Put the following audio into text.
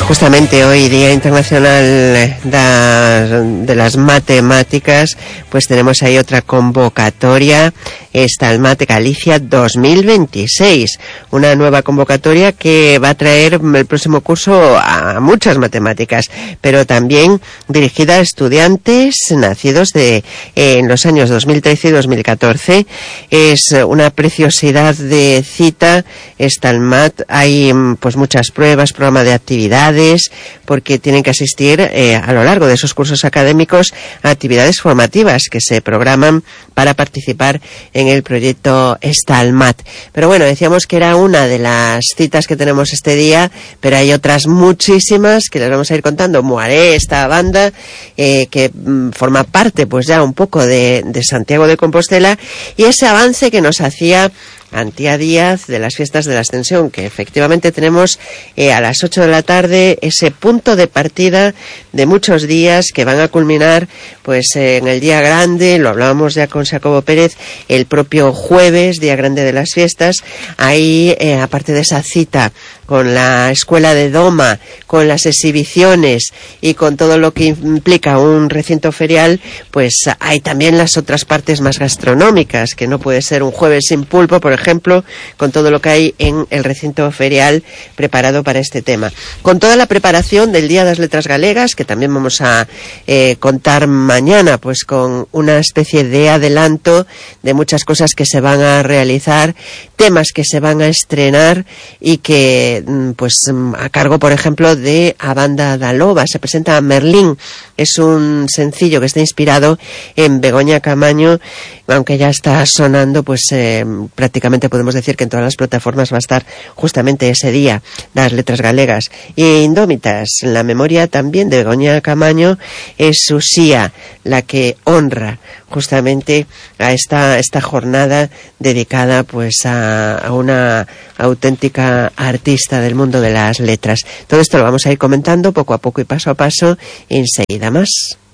justamente hoy, Día Internacional de las Matemáticas, pues tenemos ahí otra convocatoria, Estalmat Galicia 2026, una nueva convocatoria que va a traer el próximo curso a muchas matemáticas, pero también dirigida a estudiantes nacidos en los años 2013 y 2014. Es una preciosidad de cita, Estalmat. Hay pues muchas pruebas, programa de actividades, porque tienen que asistir a lo largo de esos cursos académicos a actividades formativas que se programan para participar en el proyecto Estalmat. Pero bueno, decíamos que era una de las citas que tenemos este día, pero hay otras muchísimas que les vamos a ir contando. Moaré, esta banda que forma parte pues ya un poco de Santiago de Compostela, y ese avance que nos hacía Antía Díaz de las fiestas de la Ascensión, que efectivamente tenemos a las 8 de la tarde ese punto de partida de muchos días que van a culminar pues en el día grande. Lo hablábamos ya con Jacobo Pérez, el propio jueves, día grande de las fiestas. Ahí, aparte de esa cita con la escuela de Doma, con las exhibiciones y con todo lo que implica un recinto ferial, pues hay también las otras partes más gastronómicas, que no puede ser un jueves sin pulpo, por ejemplo, con todo lo que hay en el recinto ferial preparado para este tema. Con toda la preparación del Día de las Letras Galegas, que también vamos a contar mañana, pues con una especie de adelanto de muchas cosas que se van a realizar, temas que se van a estrenar y que pues a cargo, por ejemplo, de A Banda da Loba. Se presenta Merlín, es un sencillo que está inspirado en Begoña Camaño, aunque ya está sonando, pues prácticamente podemos decir que en todas las plataformas va a estar justamente ese día, las letras galegas. Y Indómitas, la memoria también de Begoña Camaño, es Usía la que honra justamente a esta jornada dedicada pues a una auténtica artista del mundo de las letras. Todo esto lo vamos a ir comentando poco a poco y paso a paso, enseguida más.